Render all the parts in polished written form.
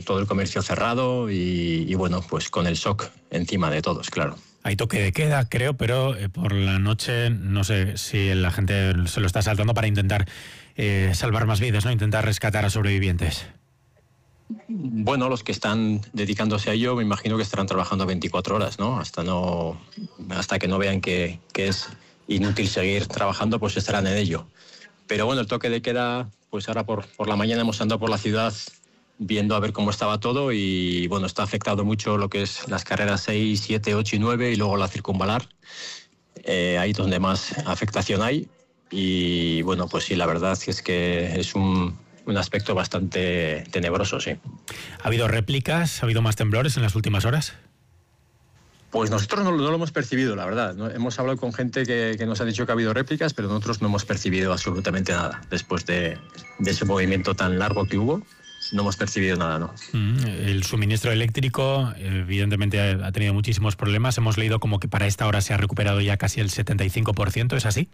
todo el comercio cerrado y bueno, pues con el shock encima de todos, claro. Hay toque de queda, creo, pero por la noche no sé si la gente se lo está saltando para intentar salvar más vidas, ¿no? Intentar rescatar a sobrevivientes. Bueno, los que están dedicándose a ello me imagino que estarán trabajando 24 horas, ¿no? Hasta que no vean que es inútil seguir trabajando, pues estarán en ello. Pero bueno, el toque de queda, pues ahora por la mañana hemos andado por la ciudad viendo a ver cómo estaba todo y bueno, está afectado mucho lo que es las carreras 6, 7, 8 y 9 y luego la circunvalar. Ahí es donde más afectación hay y bueno, pues sí, la verdad es que es un aspecto bastante tenebroso, sí. ¿Ha habido réplicas? ¿Ha habido más temblores en las últimas horas? Pues nosotros no lo hemos percibido, la verdad. ¿No? Hemos hablado con gente que nos ha dicho que ha habido réplicas, pero nosotros no hemos percibido absolutamente nada. Después de ese movimiento tan largo que hubo, no hemos percibido nada, ¿no? El suministro eléctrico, evidentemente, ha tenido muchísimos problemas. Hemos leído como que para esta hora se ha recuperado ya casi el 75%, ¿es así?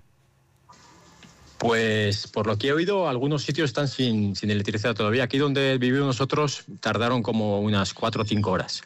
Pues por lo que he oído, algunos sitios están sin electricidad todavía. Aquí donde vivimos nosotros tardaron como unas 4 o 5 horas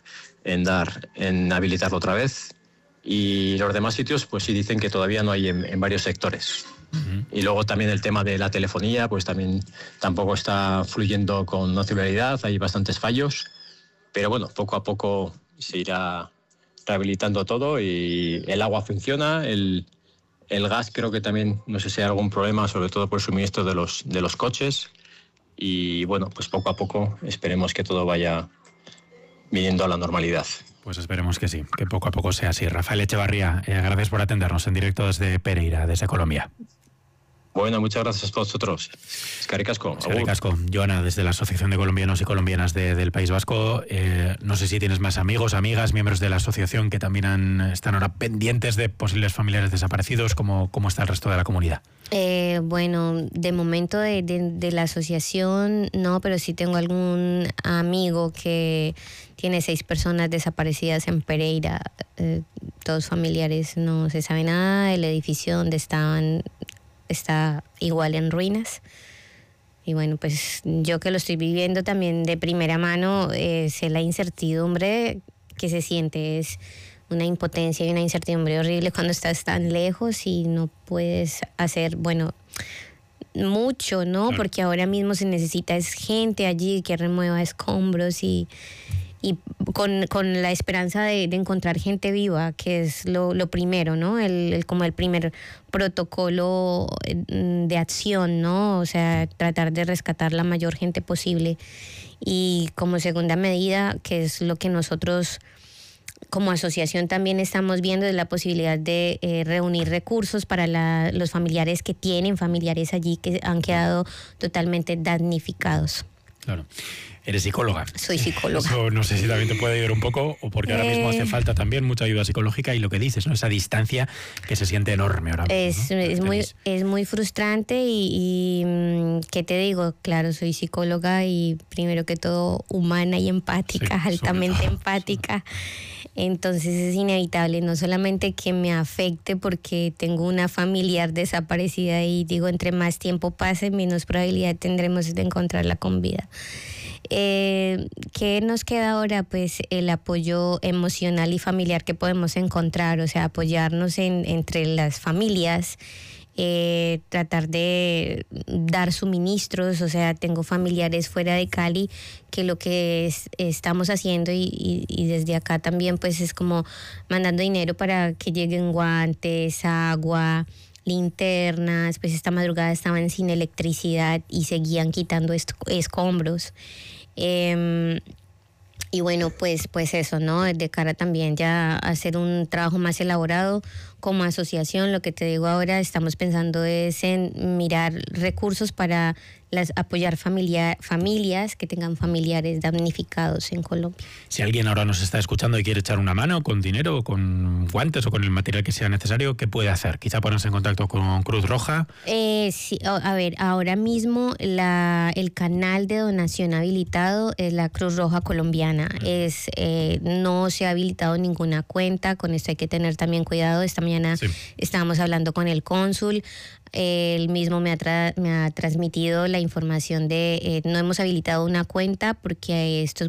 en habilitarlo otra vez. Y los demás sitios pues sí dicen que todavía no hay en varios sectores. Y luego también el tema de la telefonía, pues también tampoco está fluyendo con naturalidad, hay bastantes fallos. Pero bueno, poco a poco se irá rehabilitando todo y el agua funciona, el gas creo que también, no sé si hay algún problema, sobre todo por el suministro de los coches. Y bueno, pues poco a poco esperemos que todo vaya viniendo a la normalidad. Pues esperemos que sí, que poco a poco sea así. Rafael Echevarría, gracias por atendernos en directo desde Pereira, desde Colombia. Bueno, muchas gracias a vosotros. Eskerrik asko. Eskerrik asko. Joana, desde la Asociación de Colombianos y Colombianas del País Vasco, no sé si tienes más amigos, amigas, miembros de la asociación que también están ahora pendientes de posibles familiares desaparecidos. ¿Cómo está el resto de la comunidad? Bueno, de momento de la asociación no, pero sí tengo algún amigo que tiene 6 personas desaparecidas en Pereira, todos familiares, no se sabe nada. El edificio donde estaban está igual en ruinas. Y bueno, pues yo que lo estoy viviendo también de primera mano, sé la incertidumbre que se siente, es una impotencia y una incertidumbre horrible cuando estás tan lejos y no puedes hacer, bueno, mucho, ¿no? Claro. Porque ahora mismo se necesita es gente allí que remueva escombros y con la esperanza de encontrar gente viva, que es lo primero, ¿no? Como el primer protocolo de acción, ¿no? O sea, tratar de rescatar la mayor gente posible. Y como segunda medida, que es lo que nosotros como asociación también estamos viendo, es la posibilidad de reunir recursos para los familiares que tienen familiares allí que han quedado totalmente damnificados. Claro. ¿Eres psicóloga? Soy psicóloga. Eso no sé si también te puede ayudar un poco, o porque ahora mismo hace falta también mucha ayuda psicológica y lo que dices, ¿no? Esa distancia que se siente enorme ahora mismo, ¿no? Es muy frustrante y ¿qué te digo? Claro, soy psicóloga y primero que todo humana y empática, sí, altamente empática. Entonces es inevitable, no solamente que me afecte porque tengo una familiar desaparecida y digo, entre más tiempo pase, menos probabilidad tendremos de encontrarla con vida. ¿Qué nos queda ahora? Pues el apoyo emocional y familiar que podemos encontrar, o sea, apoyarnos entre las familias, tratar de dar suministros, o sea, tengo familiares fuera de Cali que lo que estamos haciendo y desde acá también pues es como mandando dinero para que lleguen guantes, agua, linternas. Pues esta madrugada estaban sin electricidad y seguían quitando escombros. Y bueno, pues eso, ¿no? De cara también ya a hacer un trabajo más elaborado como asociación. Lo que te digo ahora, estamos pensando es en mirar recursos para apoyar familias que tengan familiares damnificados en Colombia. Si alguien ahora nos está escuchando y quiere echar una mano con dinero, con guantes o con el material que sea necesario, ¿qué puede hacer? Quizá ponerse en contacto con Cruz Roja. Sí, a ver, ahora mismo el canal de donación habilitado es la Cruz Roja colombiana. No se ha habilitado ninguna cuenta, con esto hay que tener también cuidado. Esta mañana estábamos hablando con el cónsul. Él mismo me ha transmitido la información de no hemos habilitado una cuenta porque estos